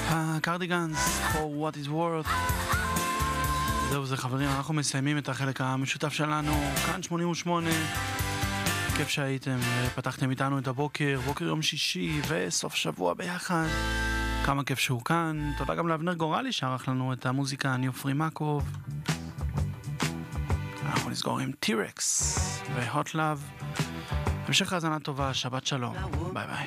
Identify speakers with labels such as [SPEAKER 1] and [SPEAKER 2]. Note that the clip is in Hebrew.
[SPEAKER 1] הקרדיגנס, for what is worth. זהו זה חברים, אנחנו מסיימים את החלק המשותף שלנו, כאן 88. כיף שהייתם, פתחתם איתנו את הבוקר, בוקר יום שישי וסוף שבוע ביחד. כמה כיף שהוא כאן. תודה גם לאבנר גורלי שערך לנו את המוזיקה, ניו פרימקוב. אנחנו נסגור עם טירקס ו-Hot Love. המשך האזנה טובה, שבת שלום, ביי ביי.